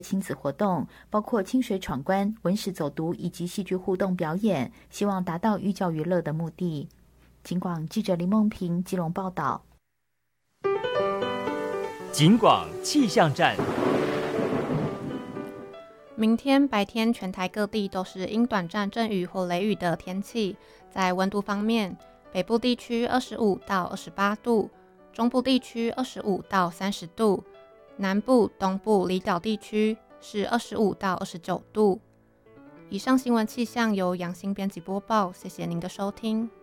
亲子活动，包括清水闯关、文史走读以及戏剧互动表演，希望达到寓教于乐的目的。警广记者林梦平基隆报道。 警广气象站。 明天白天全台各地都是因短暂阵雨或雷雨的天气。在温度方面，北部地区25到28度，中部地区25到30度，南部、东部离岛地区是25到29度。以上新闻气象由杨欣编辑播报，谢谢您的收听。